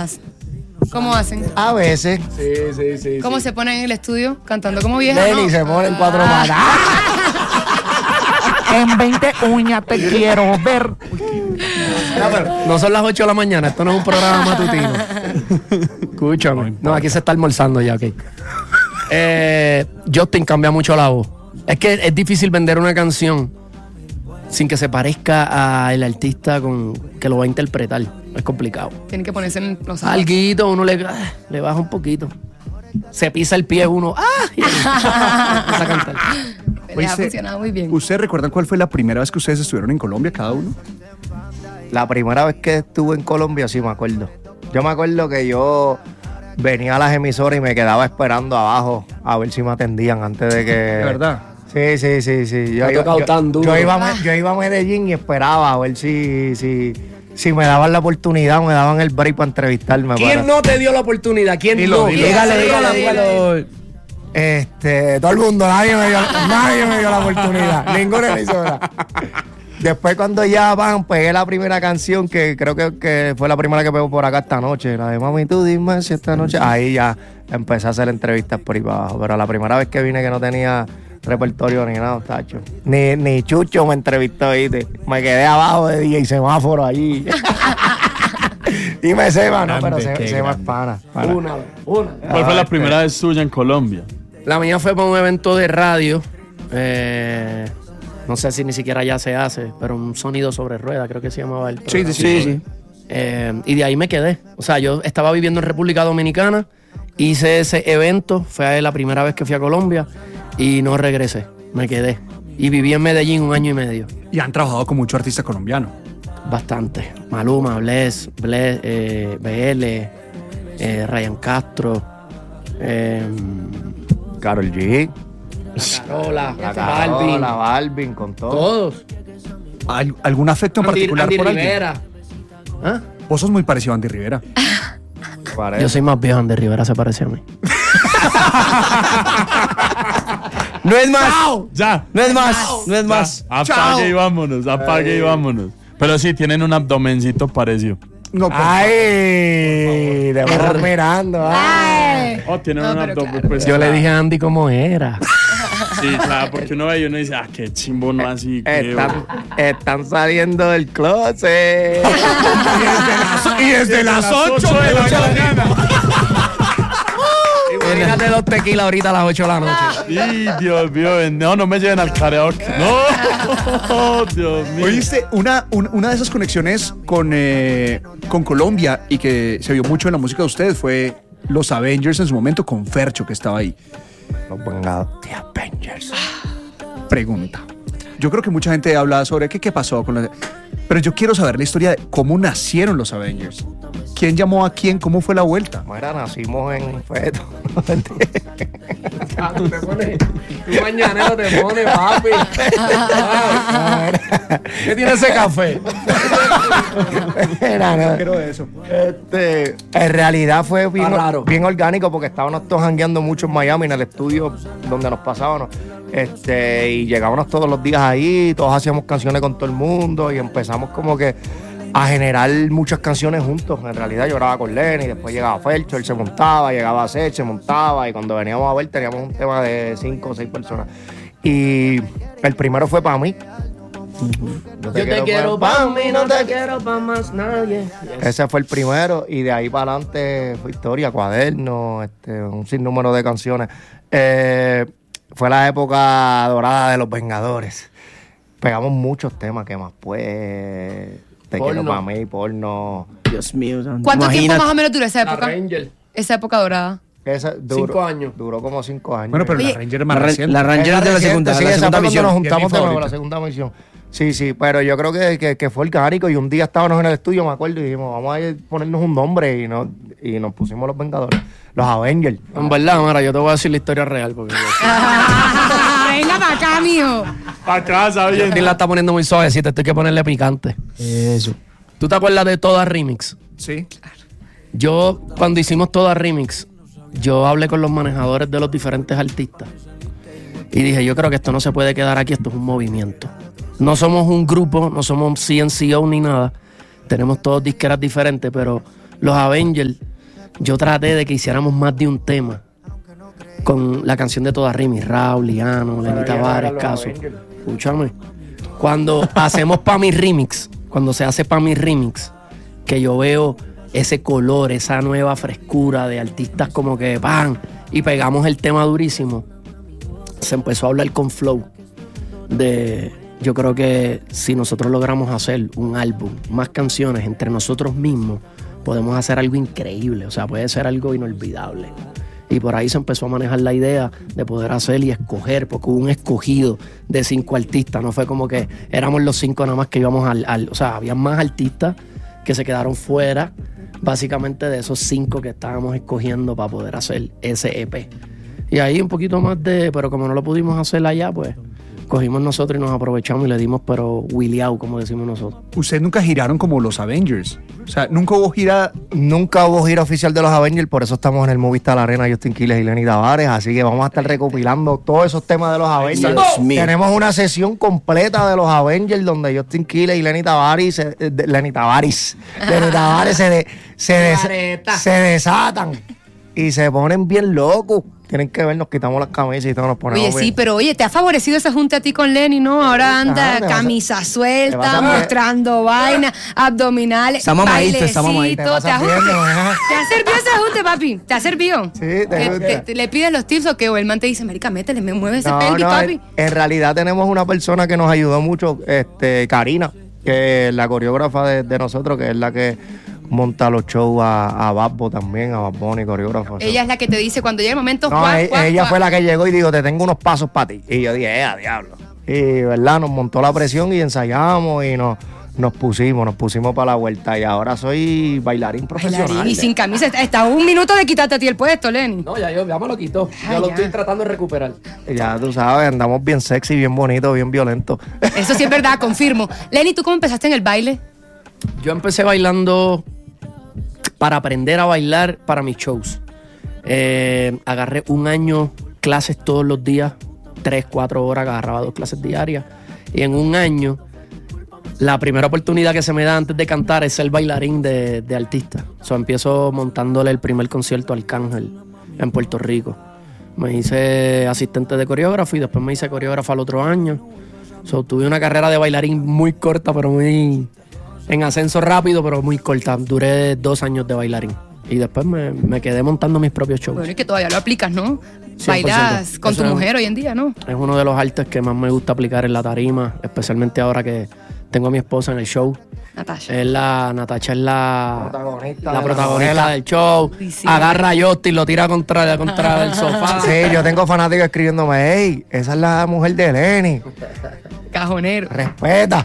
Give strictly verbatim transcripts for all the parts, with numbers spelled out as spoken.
viejas? ¿Cómo hacen? A veces. Sí, sí, sí. ¿Cómo sí. se ponen en el estudio cantando como viejas? Lenny ¿no? se ponen cuatro manos. En veinte uñas te quiero ver. No, pero no son las ocho de la mañana, esto no es un programa matutino. Escúchame. No, aquí se está almorzando ya, ok. Eh, Justin cambia mucho la voz. Es que es difícil vender una canción sin que se parezca al artista con, que lo va a interpretar. Es complicado. Tienen que ponerse en los zapatos. Alguito, uno le, ah, le baja un poquito. Se pisa el pie uno. ¡Ah! Y empieza a cantar. Les ha funcionado muy bien. ¿Ustedes recuerdan cuál fue la primera vez que ustedes estuvieron en Colombia, cada uno? La primera vez que estuve en Colombia, sí me acuerdo. Yo me acuerdo que yo venía a las emisoras y me quedaba esperando abajo a ver si me atendían antes de que... ¿De verdad? Sí, sí, sí, sí. Yo, Te ha yo, tocado yo- tan duro. yo iba, a Me- yo iba a Medellín y esperaba a ver si, si, si me daban la oportunidad, me daban el break para entrevistarme. ¿Quién pero- no te dio la oportunidad? ¿Quién Dilo, no? dilo. Dígale, dígale, Dígale, dígale. Este, todo el mundo, nadie me dio, nadie me dio la oportunidad, ninguna emisora. Después cuando ya van, pegué la primera canción, que creo que, que fue la primera que pegó por acá esta noche, la de Mami, tú dime si esta noche, ahí ya empecé a hacer entrevistas por ahí para abajo. Pero la primera vez que vine que no tenía repertorio ni nada, tacho. Ni, ni Chucho me entrevistó, ¿viste? Me quedé abajo de D J Semáforo allí. Y me Seba, no, pero Grande, se, qué Seba es grande. pana. pana. Una vez, una. ¿Cuál fue la primera vez suya en Colombia? La mía fue para un evento de radio. Eh, no sé si ni siquiera ya se hace, pero un sonido sobre rueda, creo que se llamaba el Sí, programa. sí, sí. sí. Eh, y de ahí me quedé. O sea, yo estaba viviendo en República Dominicana, hice ese evento, fue la primera vez que fui a Colombia y no regresé, me quedé. Y viví en Medellín un año y medio. Y han trabajado con mucho artista colombiano. Bastante. Maluma, Bless, Bless eh, B L, eh, Ryan Castro, eh, Karol G. Carola, La Balvin, Carola, Balvin, con todo. todos. ¿Al- ¿Algún afecto en Andy, particular Andy por alguien? Rivera. ¿Ah? Vos sos muy parecido a Andy Rivera. Parece. Yo soy más viejo, Andy Rivera se parece a mí. No es más. Ya. No es más. No es más. Apague y vámonos, apague y vámonos. Pero sí, tienen un abdomencito parecido. No, por Ay, te vas mirando. Ay. Ay. Oh, tienen No, un pero abdomen. claro. Pues, Yo le claro. dije a Andy cómo era. Sí, claro, porque uno ve y uno dice, ah, qué chimbo no así. qué- Están, están saliendo del closet. y desde las ocho de la mañana. Imagínate dos tequilas ahorita a las ocho de la noche. Y Dios mío, no, no me lleven al karaoke. No, Dios mío. Oíste, una, un- una de esas conexiones con, eh, con Colombia y que se vio mucho en la música de ustedes fue los Avengers en su momento con Fercho, que estaba ahí. Los Vengadores. The Avengers. Pregunta. Yo creo que mucha gente habla sobre qué, qué pasó con los... Pero yo quiero saber la historia de cómo nacieron los Avengers. ¿Quién llamó a quién? ¿Cómo fue la vuelta? Mira, nacimos en feto. Ah, tú te pones, tú mañanero te pones, papi. ¿Qué tiene ese café? Mira, no. Quiero de eso. Este, en realidad fue bien, Está raro. bien orgánico porque estábamos todos jangueando mucho en Miami, en el estudio donde nos pasábamos. Este, y llegábamos todos los días ahí, todos hacíamos canciones con todo el mundo y empezamos como que a generar muchas canciones juntos. En realidad yo grababa con Lenny, después llegaba Fercho, él se montaba, llegaba Seth, se montaba y cuando veníamos a ver teníamos un tema de cinco o seis personas. Y el primero fue para mí. Yo te quiero pa' mí, no te quiero pa' más nadie. Ese fue el primero y de ahí para adelante fue historia, cuadernos, este, un sinnúmero de canciones. Eh, fue la época dorada de los Vengadores. Pegamos muchos temas, que más pues, te Porno. quiero para mí, porno. Dios mío, santo. ¿Cuánto tiempo Imagínate. más o menos duró esa La época? Ranger. Esa época dorada. Esa duró, Cinco años. Duró como cinco años. Bueno, pero Oye, la Ranger es más La, Ra- reciente. la Ranger Es es de la reciente, segunda, sí, la esa segunda fue cuando misión. nos Y es mi juntamos de nuevo, favorita. la segunda misión. Sí, sí, pero yo creo que, que, que fue orgánico y un día estábamos en el estudio, me acuerdo, y dijimos, vamos a ir a ponernos un nombre y, no, y nos pusimos los Vengadores, los Avengers. En verdad, mira, yo te voy a decir la historia real porque Venga para acá, mijo. Para casa, oye. Justin la está poniendo muy suavecita, esto hay que ponerle picante. Eso. ¿Tú te acuerdas de Toda Remix? Sí. Yo, cuando hicimos Toda Remix, yo hablé con los manejadores de los diferentes artistas y dije, yo creo que esto no se puede quedar aquí, esto es un movimiento. No somos un grupo, no somos C N C O ni nada. Tenemos todos disqueras diferentes, pero los Avengers, yo traté de que hiciéramos más de un tema. Con la canción de Toda Rimi, Raúl, Liano, Lenny Tavares, Caso. Escúchame. Cuando hacemos pa' mi remix, cuando se hace pa' mi remix, que yo veo ese color, esa nueva frescura de artistas como que ¡pam! Y pegamos el tema durísimo, se empezó a hablar con Flow de, yo creo que si nosotros logramos hacer un álbum, más canciones entre nosotros mismos, podemos hacer algo increíble, o sea, puede ser algo inolvidable. Y por ahí se empezó a manejar la idea de poder hacer y escoger, porque hubo un escogido de cinco artistas. No fue como que éramos los cinco nada más que íbamos al... al o sea, había más artistas que se quedaron fuera, básicamente de esos cinco que estábamos escogiendo para poder hacer ese E P. Y ahí un poquito más de... Pero como no lo pudimos hacer allá, pues cogimos nosotros y nos aprovechamos y le dimos, pero Williau, como decimos nosotros. Ustedes nunca giraron como los Avengers. O sea, nunca hubo gira... Nunca hubo gira oficial de los Avengers, por eso estamos en el Movistar Arena, Justin Quiles y Lenny Tavares, así que vamos a estar recopilando todos esos temas de los Avengers. Tenemos una sesión completa de los Avengers donde Justin Quiles y Lenny Tavares, se, de, Lenny Tavares, Lenny Tavares se, de, se, des, se desatan y se ponen bien locos. Tienen que ver, nos quitamos las camisas y todos nos ponemos. Oye, sí, bien. pero oye, te ha favorecido ese junte a ti con Lenny, ¿no? Ahora anda Ah, camisa suelta, a- mostrando vaina, abdominales, Está mamadito, está bailecito. mamadito. Te ¿Te, ha, pasas viendo, ajá. ¿Te ha servido ese junte, papi? ¿Te ha servido? Sí, te ¿Te, gusta. te- te- ¿Le pides los tips o qué? O el man te dice, marica, métele, me mueve ese No, pelvis, no, papi. en, en realidad tenemos una persona que nos ayudó mucho, este, Karina, que es la coreógrafa de, de nosotros, que es la que monta los shows a, a Babbo también, a Baboni, coreógrafo. Ella es la que te dice cuando llega el momento, No, Juan, e- Juan, ella Juan. fue la que llegó y dijo, te tengo unos pasos para ti. Y yo dije, eh, a diablo. Y, ¿verdad? Nos montó la presión y ensayamos y nos, nos pusimos, nos pusimos para la vuelta. Y ahora soy bailarín profesional. Bailarín y sin camisa. Está, está a un minuto de quitarte a ti el puesto, Lenny. No, ya, yo, ya me lo quitó. Ah, Yo lo ya. estoy tratando de recuperar. Ya tú sabes, andamos bien sexy, bien bonito, bien violento. Eso sí es verdad, confirmo. Lenny, ¿tú cómo empezaste en el baile? Yo empecé bailando para aprender a bailar para mis shows. Eh, agarré un año clases todos los días, tres, cuatro horas, agarraba dos clases diarias. Y en un año, la primera oportunidad que se me da antes de cantar es ser bailarín de, de artista. O sea, empiezo montándole el primer concierto a Arcángel en Puerto Rico. Me hice asistente de coreógrafo y después me hice coreógrafo al otro año. So, tuve una carrera de bailarín muy corta, pero muy... en ascenso rápido, pero muy corta. Duré dos años de bailarín. Y después me, me quedé montando mis propios shows. Bueno, y que todavía lo aplicas, ¿no? cien por ciento. Bailas con Eso tu es- mujer hoy en día, ¿no? Es uno de los artes que más me gusta aplicar en la tarima, especialmente ahora que tengo a mi esposa en el show. Natasha. Es la, Natacha es la Protagonista la de la protagonista novela. del show. Uy, sí. Agarra a Justin, lo tira contra, contra el sofá. Sí, yo tengo fanáticos escribiéndome, hey, esa es la mujer de Lenny, Cajonero. respeta.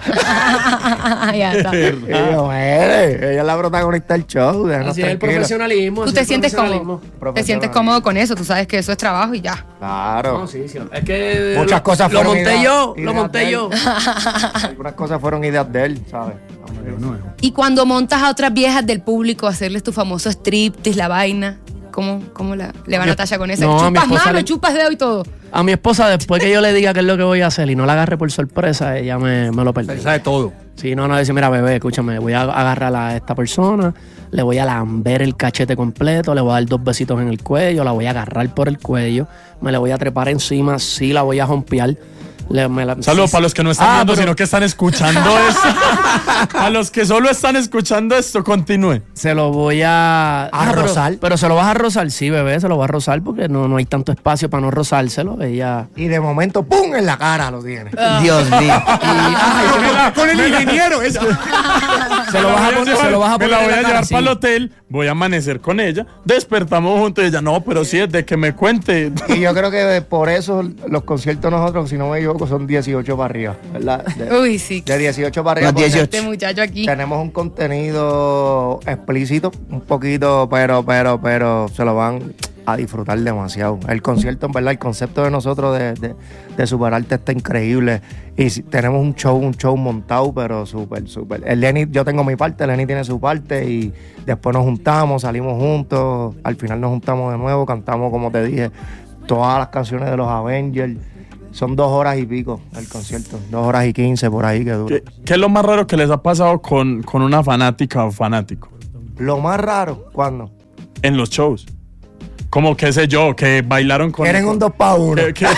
Ya está. Y yo, "Mire, ella es la protagonista del show, déjanos Así es el tranquilos". profesionalismo. Tú así te es el sientes profesionalismo. cómodo. Te Profesional. sientes cómodo con eso. Tú sabes que eso es trabajo y ya. Claro. No, sí, sí. Es que Muchas lo, cosas lo fueron monté ideas- yo, ideas lo de monté él. yo. Algunas cosas fueron ideas de él, ¿sabes? Y cuando montas a otras viejas del público a hacerles tu famoso striptease, la vaina, ¿cómo, cómo la, le va Mi- Natasha con eso? no, a mi chupas esposa mano, le- chupas dedo y todo. A mi esposa, después que yo le diga qué es lo que voy a hacer y no la agarre por sorpresa, ella me, me lo perdió. Sabe todo. Sí, no, no, dice, mira, bebé, escúchame, voy a agarrar a esta persona, le voy a lamber el cachete completo, le voy a dar dos besitos en el cuello, la voy a agarrar por el cuello, me le voy a trepar encima, sí la voy a jompear. Le- me la- Saludos sí, para los que no están Ah, viendo, pero- sino que están escuchando esto. A los que solo están escuchando esto, continúen. Se lo voy a... ¿A Ah, pero- rozar? Pero, se lo vas a rozar, sí, bebé, se lo vas a rozar porque no, no hay tanto espacio para no rozárselo. Ella... Y de momento, ¡pum! En la cara lo tiene. Dios mío. Con el ingeniero. esa. Se lo vas a poner, se lo vas a Me poner la en voy a cara, llevar sí. para el hotel, voy a amanecer con ella, despertamos juntos y ella, no, pero sí es de que me cuente. Y yo creo que por eso los conciertos nosotros, si no me equivoco, son dieciocho para arriba, ¿verdad? De, Uy, sí. de dieciocho para arriba. Los porque dieciocho. Este muchacho aquí. Tenemos un contenido explícito, un poquito, pero, pero, pero se lo van a disfrutar demasiado. El concierto, en verdad, el concepto de nosotros de, de, de Superarte está increíble. Y si- tenemos un show, un show montado, pero súper, súper. El Lenny, yo tengo mi parte, Lenny tiene su parte y después nos juntamos, salimos juntos, al final nos juntamos de nuevo, cantamos, como te dije, todas las canciones de los Avengers. Son dos horas y pico el concierto, dos horas y quince por ahí que dura. ¿Qué, qué es lo más raro que les ha pasado con, con una fanática o fanático? Lo más raro, ¿cuándo? En los shows. Como, qué sé yo, que bailaron con... Quieren un dos para uno. que- que-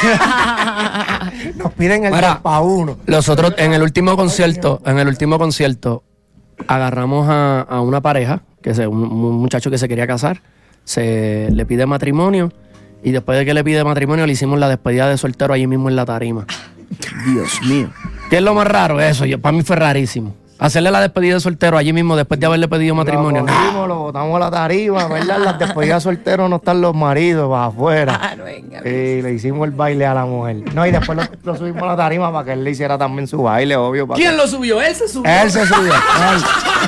Nos piden el Mira, dos para uno. Nosotros en el último concierto, en el último concierto, agarramos a, a una pareja, que es un, un muchacho que se quería casar, se le pide matrimonio y después de que le pide matrimonio le hicimos la despedida de soltero allí mismo en la tarima. Dios mío. ¿Qué es lo más raro? Eso, yo, para mí fue rarísimo. Hacerle la despedida de soltero allí mismo después de haberle pedido matrimonio. Lo cogimos, lo botamos a la tarima, ¿verdad? Las despedidas solteros no están los maridos, para afuera. Ah, no, venga. Y le hicimos el baile a la mujer. No, y después lo, lo subimos a la tarima para que él le hiciera también su baile, obvio. para ¿Quién que- lo subió? Él se subió. Él se subió. Él.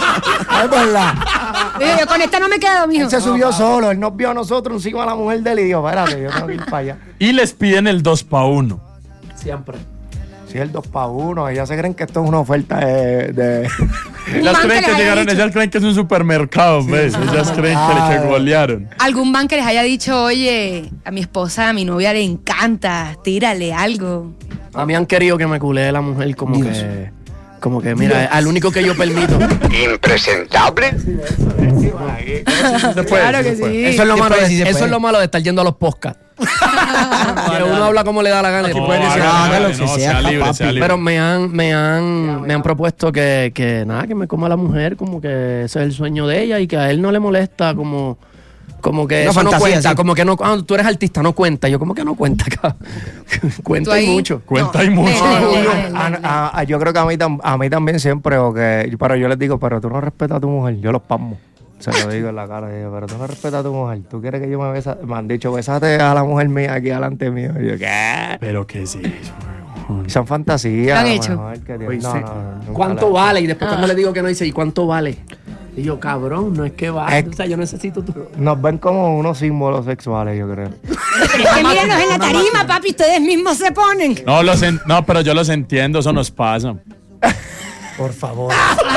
Es verdad. Oye, yo con esta no me quedo, mijo. Él se subió solo. Él nos vio a nosotros encima a la mujer de él y dijo, espérate, yo tengo que ir para allá. y les piden el dos para uno. Siempre. Si es el dos para uno, ellas se creen que esto es una oferta de... de- Ellas man creen que que les haya llegaron, dicho. ellas creen que es un supermercado, ¿ves? Ellas creen que, le- que golearon. Algún man que les haya dicho, oye, a mi esposa, a mi novia le encanta, tírale algo. A mí han querido que me culé la mujer como que... Como que, mira, al único que yo permito. Impresentable. Se puede, Claro que se puede. sí. Eso es lo Se malo, puede, de, sí se eso puede. es lo malo de estar yendo a los podcasts. Que uno habla como le da la gana. y No, puede decir, hágale, haga lo que no, sea, libre, papi. sea libre. pero me han, me han, me han propuesto que, que nada, que me coma la mujer, como que ese es el sueño de ella y que a él no le molesta, como, como que Una eso no fantasía, cuenta, sí. como que no, ah, tú eres artista, no cuenta. Yo como que no cuenta, cabrón. Cuenta Tú y ahí- mucho. Cuenta No, y mucho. lee, lee, No, lee, yo, lee, lee, lee. a- a- yo creo que a mí, tam- a mí también siempre, o que, pero yo les digo, pero tú no respetas a tu mujer, yo los pasmo. Se lo digo en la cara, digo, pero tú no respetas a tu mujer, tú quieres que yo me besa, me han dicho, besate a la mujer mía aquí delante mío. Y yo, ¿qué? Pero qué es eso. Son fantasías. ¿Lo han a lo hecho? mejor que tienen- no, no, no, nunca ¿Cuánto la- vale? Y después cuando le digo que no, dice, ¿y cuánto vale? Y yo, cabrón, no es que vale. Es- O sea, yo necesito tu... Nos ven como unos símbolos sexuales, yo creo. Pero es que mírenos en la tarima, papi, ustedes mismos se ponen. No, los en- no, pero yo los entiendo, eso nos pasa. Por favor.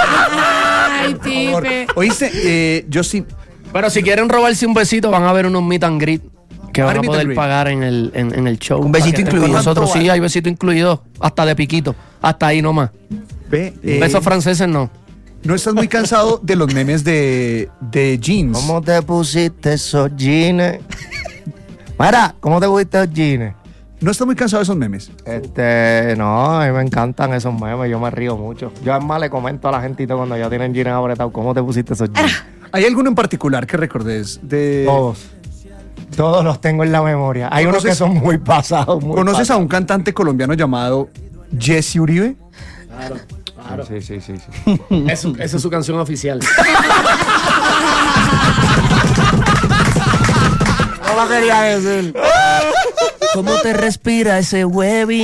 Ay, Pipe. ¿Oíste? Eh, yo sí. Pero si quieren robarse un besito, van a ver unos meet and greet que Va a van a haber meet and poder greet. pagar en el, en, en el show. Un para besito que estén incluido. Con nosotros, ¿Cuánto sí, vale? hay besito incluido. Hasta de piquito. Hasta ahí nomás. Ve, eh, Besos franceses no. ¿no estás muy cansado de los memes de, de jeans? ¿Cómo te pusiste esos jeans? Mira, ¿cómo te pusiste esos jeans? ¿No estás muy cansado de esos memes? Este, no, a mí me encantan esos memes, yo me río mucho. Yo además le comento a la gentita cuando ya tienen jeans apretados, ¿cómo te pusiste esos jeans? ¿Hay alguno en particular que recordes de... Todos. Todos los tengo en la memoria. Hay unos que ¿Conoces- son muy pasados. Muy ¿Conoces a pasados. un cantante colombiano llamado Jesse Uribe? Sí, sí, sí, sí. Eso, esa es su canción oficial. No la quería decir. ¿Cómo te respira ese huevín?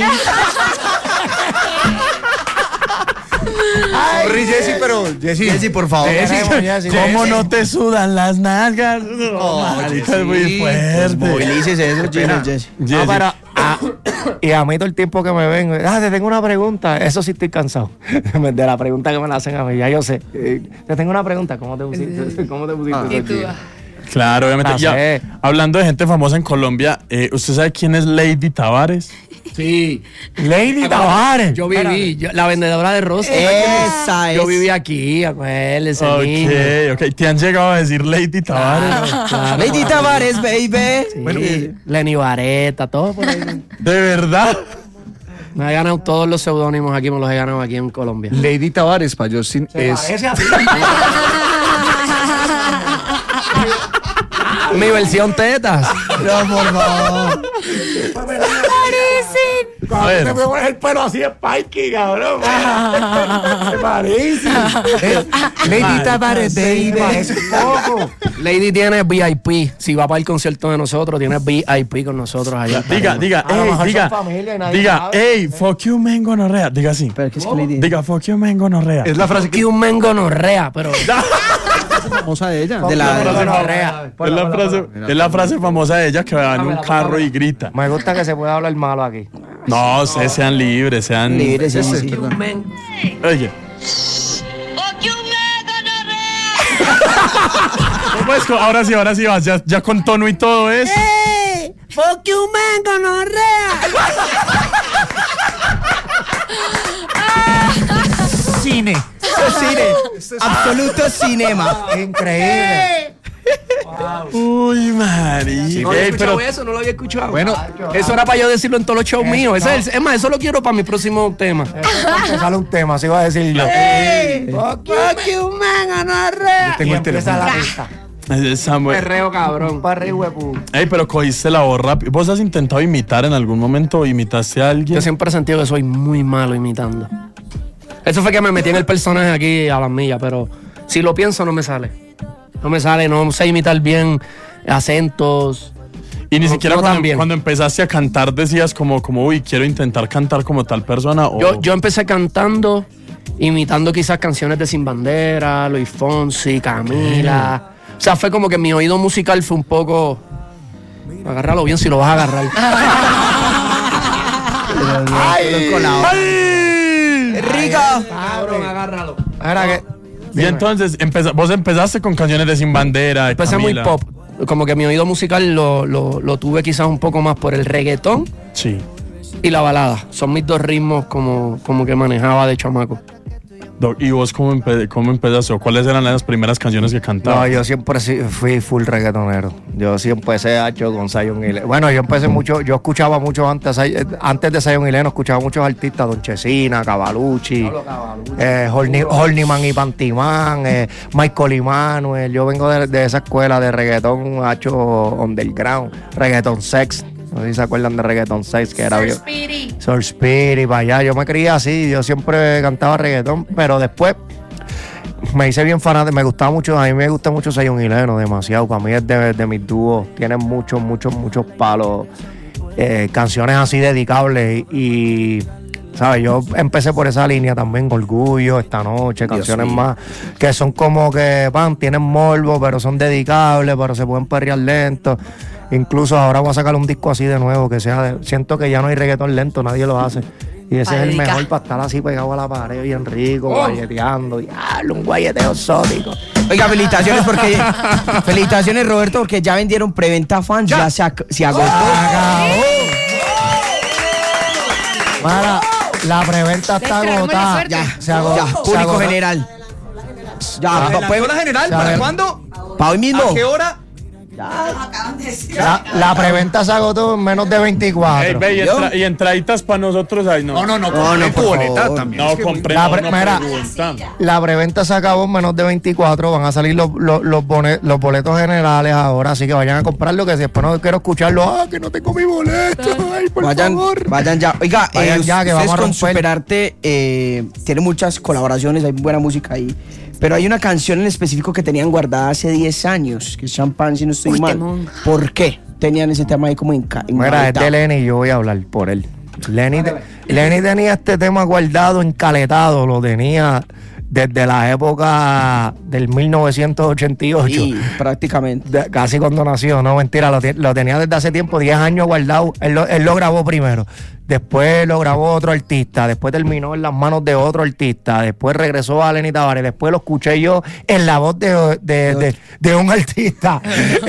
Sorry, Jesse, pero Jesse, Jesse, por favor. Queremos, Jessy. ¿Cómo no te sudan las nalgas? No, marica, es muy fuerte. Movilícese eso, No, Jessy. pero, ah, y a mí todo el tiempo que me ven, ah, te tengo una pregunta. Eso sí estoy cansado de la pregunta que me la hacen a mí. Ya yo sé. Eh, te tengo una pregunta. ¿Cómo te pusiste? ¿Cómo te pusiste? Ah. Y esos tú, jeans? Claro, obviamente. La Ya, sé. hablando de gente famosa en Colombia, eh, ¿usted sabe quién es Lady Tavares? Sí. Lady Tavares. Yo viví, yo- la vendedora de rosas. Esa Yo es. viví aquí, acuérdese, niño. Ok, ok. ¿Te han llegado a decir Lady Tavares? Claro. Lady Tavares, baby. Sí. Bueno, eh, Lenny Vareta, todo por ahí. ¿De verdad? Me he ganado todos los seudónimos aquí, me los he ganado aquí en Colombia. Lady Tavares, pa' Justin, es... Parece a ti. Mi versión tetas. No, por favor. A ver. Te pones el pelo así Spikey, cabrón. Me parece. Lady Tavares, baby. Parece poco. Lady tiene V I P. Si va para el concierto de nosotros, tiene V I P con nosotros allá. Diga, diga, A lo ey, mejor diga, son familia y nadie diga, sabe. ey, fuck you, men, gonorrea. Diga así. Pero ¿qué es que Lady? Diga, fuck you, men, gonorrea. Es la frase que Que un mengonorrea, pero. es famosa de ella. De La la... frase gonorrea. fam- es la frase, es la frase famosa de ella que va en un carro y grita. Me gusta que se pueda hablar malo aquí. No, ustedes sean libres, sean... Libre, sí, sí, sí. Un men- Oye. ¿Cómo es? Ahora sí, ahora sí vas, ya, ya con tono y todo es. Fuck you, mengonorrea. Cine. es cine. Absoluto cinema. Increíble. Uy, marica. No había Ey, escuchado pero eso, no lo había escuchado. Bueno, eso era para yo decirlo en todos los shows Eh, míos. Ese no. es, el- es más, eso lo quiero para mi próximo tema. Sale un tema, así va a decir yo. Fuck you, man, anorrea. tengo Y el empieza teléfono. la pista. esa mu- Perreo, cabrón. Parre huepu. Ey, pero cogiste la voz rápido. ¿Vos has intentado imitar en algún momento? ¿Imitaste a alguien? Yo siempre he sentido que soy muy malo imitando. Eso fue que me metí en el personaje aquí a las millas, pero si lo pienso no me sale. No me sale, no sé imitar bien acentos. Y ni No, siquiera no tan cuando, bien. cuando empezaste a cantar decías como, como, uy, quiero intentar cantar como tal persona. O... Yo, yo empecé cantando, imitando quizás canciones de Sin Bandera, Luis Fonsi, Camila. O sea, fue como que mi oído musical fue un poco... Agárralo bien si lo vas a agarrar. Rico. Cabrón, agárralo. Ahora que. Y entonces empeza- vos empezaste con canciones de Sin Bandera, de Empecé muy Camila. pop. Como que mi oído musical lo, lo, lo tuve quizás un poco más por el reggaetón Sí. y la balada. Son mis dos ritmos como, como que manejaba de chamaco. Doc, ¿y vos cómo, empe- cómo empezaste? ¿O cuáles eran las primeras canciones que No, cantabas? yo siempre sí fui full reggaetonero. Yo sí empecé hecho con Zion y Leno. Bueno, yo empecé mucho, yo escuchaba mucho antes, antes de Zion y Leno, escuchaba muchos artistas, Don Chesina, Cavalucci, eh, Horni- Horniman y Pantiman, eh, Michael Emanuel. Yo vengo de, de esa escuela de reggaetón hecho underground, reggaeton sex. No sé si se acuerdan de reggaeton sex, que era bien. Soul Spirit, para allá. Yo me crié así, yo siempre cantaba reggaetón, pero después me hice bien fanático, me gustaba mucho, a mí me gusta mucho Zion y Leno, demasiado. Para mí es de, de mis dúos, tienen muchos, muchos, muchos palos, eh, canciones así dedicables y, y, ¿sabes? Yo empecé por esa línea también, Orgullo, Esta Noche, canciones mío. más que son como que, pan, tienen morbo, pero son dedicables, pero se pueden perrear lento. Incluso ahora voy a sacar un disco así de nuevo, que sea de- siento que ya no hay reggaetón lento, nadie lo hace. Y ese Pa' es el dedicar. mejor para estar así pegado a la pared, bien rico, guayeteando, diablo, un guayeteo exótico. Oiga, felicitaciones porque felicitaciones Roberto porque ya vendieron preventa fans, ya, se, ac- se agotó. Mara, la preventa está Les traemos la agotada. suerte. Ya, Se agotó. ya, se público agotó. general. Ya, Ah, pa- puede- ¿La general? Ya, ¿Para ver. cuándo? para hoy mismo. ¿A qué hora? La, la preventa se agotó en menos de Ey, veinticuatro. ve, y, ¿Yo? entra- y entraditas para nosotros ahí, no. No, no, no, No, no, compren tu por boleta favor. también. No, Es que- compré, La no, no primera- preguntan. La preventa se acabó en menos de veinticuatro. Van a salir los, los, los, bone- los boletos generales ahora. Así que vayan a comprarlo. Que si después no quiero escucharlo. Ah, que no tengo mi boleto. Ay, por Vayan, favor. vayan ya. Oiga, Vayan eh, ya, que ustedes vamos a con romper. Superarte eh, tienen muchas colaboraciones, hay buena música ahí. Pero hay una canción en específico que tenían guardada hace diez años, que es Champán, si no estoy Uy, mal. temón. ¿Por qué tenían ese tema ahí como en ca- Mira, es engavetado? de Lenny y yo voy a hablar por él. Lenny, te- Lenny tenía este tema guardado, encaletado. Lo tenía desde la época del mil novecientos ochenta y ocho. Sí, prácticamente. De- casi cuando nació, no, mentira, lo, ti- lo tenía desde hace tiempo, diez años guardado. Él lo, él lo grabó primero, después lo grabó otro artista, después terminó en las manos de otro artista, después regresó a Lenny Tavares, después lo escuché yo en la voz de, de, de- de un artista.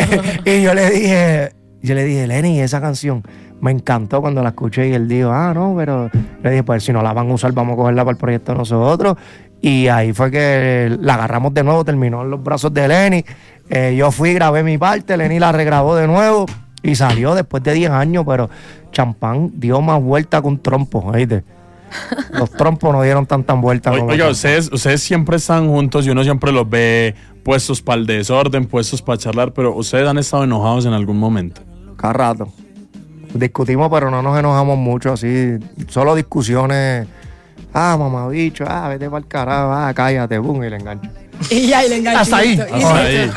Y yo le dije, yo le dije, Lenny, esa canción me encantó cuando la escuché y él dijo, ah, no, pero le dije, pues si no la van a usar, vamos a cogerla para el proyecto de nosotros. Y ahí fue que la agarramos de nuevo, terminó en los brazos de Lenny. Eh, yo fui, grabé mi parte, Lenny la regrabó de nuevo y salió después de diez años, pero Champán dio más vuelta que un trompo, ¿oíste? Los trompos no dieron tantas vueltas. Oiga, como oiga, Champán. ustedes, ustedes siempre están juntos y uno siempre los ve puestos para el desorden, puestos para charlar, pero ustedes han estado enojados en algún momento. Cada rato. Discutimos, pero no nos enojamos mucho, así. Solo discusiones. Ah, mamabicho, ah, vete para el carajo, ah, cállate, boom, y le engancho. Y ya, y le enganché. Hasta ahí. listo. Y Hasta listo.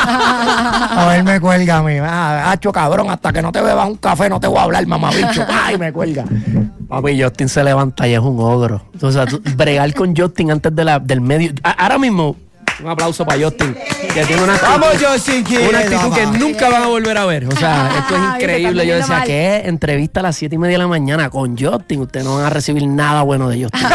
ahí. A ver, me cuelga a mí. Ah, hacho, cabrón, hasta que no te bebas un café no te voy a hablar, mamabicho. Ay, me cuelga. Papi, Justin se levanta y es un ogro. O sea, tú- bregar con Justin antes de la, del medio. A- Ahora mismo, un aplauso para Justin, que tiene una actitud, Vamos, Justin Quiles, una actitud que vamos. nunca van a volver a ver. O sea, esto es Ay, te increíble. están Yo viendo decía, mal. ¿qué? Entrevista a las siete y media de la mañana con Justin. Ustedes no van a recibir nada bueno de Justin.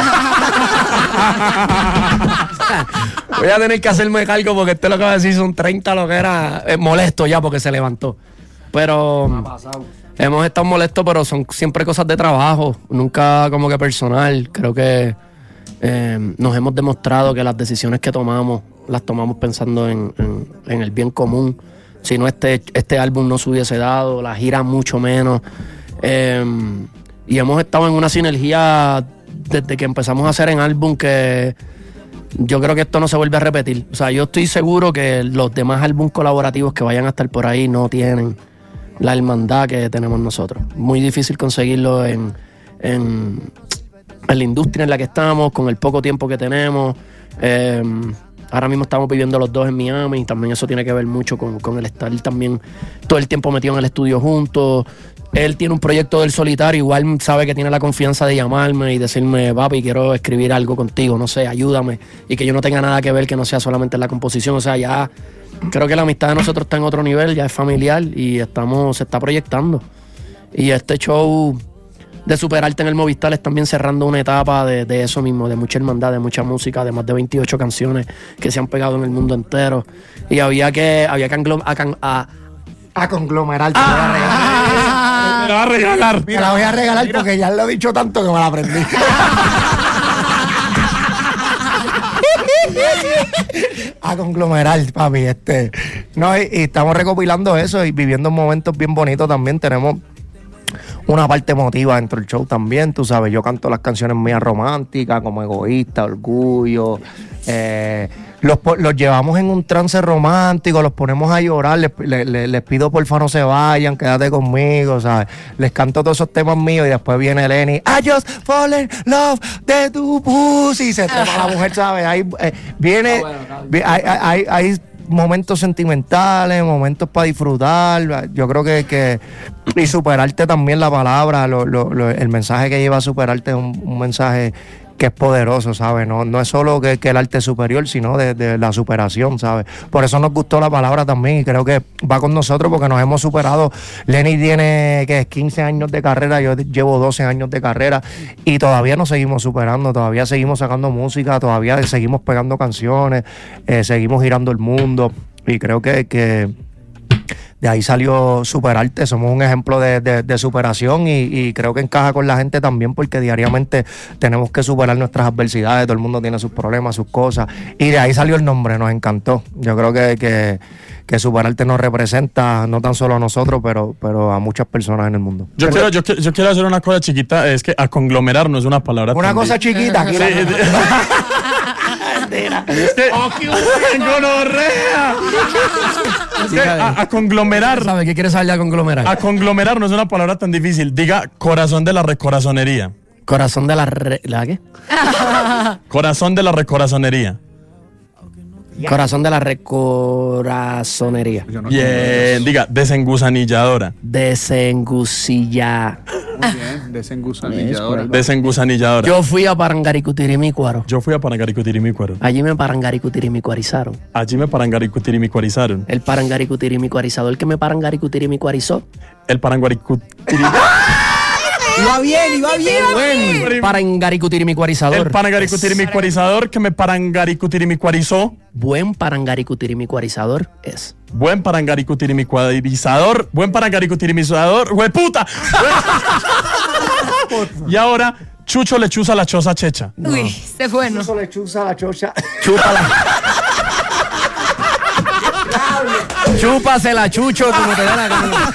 Voy a tener que hacerme cargo porque este lo que va a decir son treinta lo que era eh, molesto ya porque se levantó. Pero hemos estado molestos, pero son siempre cosas de trabajo, nunca como que personal. Creo que Eh, nos hemos demostrado que las decisiones que tomamos las tomamos pensando en, en, en el bien común. Si no, este, este álbum no se hubiese dado, la gira mucho menos. Eh, y hemos estado en una sinergia desde que empezamos a hacer en álbum que yo creo que esto no se vuelve a repetir. O sea, yo estoy seguro que los demás álbum colaborativos que vayan a estar por ahí no tienen la hermandad que tenemos nosotros. Muy difícil conseguirlo en, en, en la industria en la que estamos, con el poco tiempo que tenemos. Eh, Ahora mismo estamos viviendo los dos en Miami y también eso tiene que ver mucho con, con el estar también todo el tiempo metido en el estudio juntos. Él tiene un proyecto del solitario, igual sabe que tiene la confianza de llamarme y decirme, papi, quiero escribir algo contigo, no sé, ayúdame. Y que yo no tenga nada que ver, que no sea solamente la composición. O sea, ya creo que la amistad de nosotros está en otro nivel, ya es familiar y estamos, se está proyectando. Y este show de Superarte en el Movistar es también cerrando una etapa de, de eso mismo, de mucha hermandad, de mucha música, de más de veintiocho canciones que se han pegado en el mundo entero. Y había que, había que anglom- a, can- a, A conglomerar. Te Me la va a regalar. la voy a regalar porque ya lo he dicho tanto que me la aprendí. A conglomerar, papi. Este. No, y, y estamos recopilando eso y viviendo momentos bien bonitos también. Tenemos una parte emotiva dentro del show también, tú sabes, yo canto las canciones mías románticas como Egoísta, Orgullo, eh, los, los llevamos en un trance romántico, los ponemos a llorar, les, les, les, les pido porfa no se vayan, quédate conmigo, ¿sabes? Les canto todos esos temas míos y después viene Lenny, I just fall in love de tu pussy, y se toma la mujer, ¿sabes? Ahí eh, viene, oh, bueno, vi, hay, hay, hay momentos sentimentales, momentos para disfrutar. Yo creo que, que y Superarte también, la palabra, lo, lo, lo, el mensaje que lleva a Superarte es un, un mensaje que es poderoso, ¿sabes? No, no es solo que, que el arte es superior, sino de, de la superación, ¿sabes? Por eso nos gustó la palabra también y creo que va con nosotros porque nos hemos superado. Lenny tiene que quince años de carrera, yo llevo doce años de carrera y todavía nos seguimos superando, todavía seguimos sacando música, todavía seguimos pegando canciones, eh, seguimos girando el mundo y creo que... que de ahí salió Superarte, somos un ejemplo de, de, de superación y, y creo que encaja con la gente también porque diariamente tenemos que superar nuestras adversidades, todo el mundo tiene sus problemas, sus cosas y de ahí salió el nombre, nos encantó. Yo creo que, que, que Superarte nos representa no tan solo a nosotros, pero, pero a muchas personas en el mundo. Yo quiero, yo, yo quiero hacer una cosa chiquita, es que a conglomerar no es una palabra Una tan cosa di- chiquita. Aquí Sí, la... es que, ¡gonorrea! Es que a, a conglomerar, ¿Sabe qué quieres saber de conglomerar? a conglomerar no es una palabra tan difícil. Diga corazón de la recorazonería. Corazón de la... Re, ¿La qué? Corazón de la recorazonería. Corazón de la recorazonería. Yo no- Bien, diga desengusanilladora. Desengusilla. Muy bien, desengusanilladora. Desengusanilladora. Yo fui a Parangaricutirimícuaro. Yo fui a Parangaricutirimícuaro. Allí me parangaricutirimícuarizaron. Allí me parangaricutirimícuarizaron. El parangaricutirimícuarizador que me parangaricutirimícuarizó. El parangaricutirimícuarizador. Iba bien, iba bien. Buen parangaricutirimícuarizador. El parangaricutirimícuarizador que me parangaricutirimícuarizó. Buen parangaricutirimícuarizador es. Buen parangaricutirimícuarizador. Buen parangaricutirimícuarizador. ¡Hueputa! Y ahora, Chucho le chuza la choza checha. Uy, se fue, ¿no? Eso le chuza la chocha. Chúpala. Chúpasela, Chucho, como te da la gana.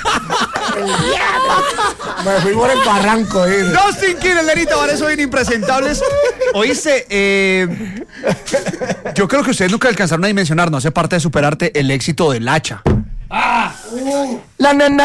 Me fui por el barranco. ¿eh? Dustin King, el Lenny Tavares, hoy en Impresentables. Oíste, eh, yo creo que ustedes nunca alcanzaron a dimensionar, no hace parte de Superarte, el éxito del Hacha. La nena